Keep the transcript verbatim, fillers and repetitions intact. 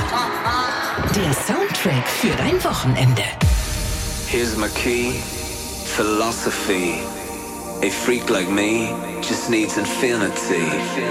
Der Soundtrack für dein Wochenende. Here's my key, philosophy. A freak like me just needs infinity.